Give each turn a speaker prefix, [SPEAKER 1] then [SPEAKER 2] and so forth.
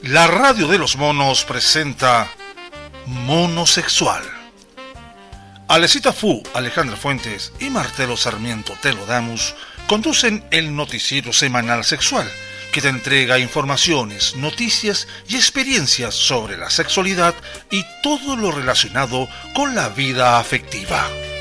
[SPEAKER 1] La radio de los monos presenta Monosexual. Alecita Fu, Alejandra Fuentes y Martelo Sarmiento Telodamus conducen el noticiero semanal sexual que te entrega informaciones, noticias y experiencias sobre la sexualidad y todo lo relacionado con la vida afectiva.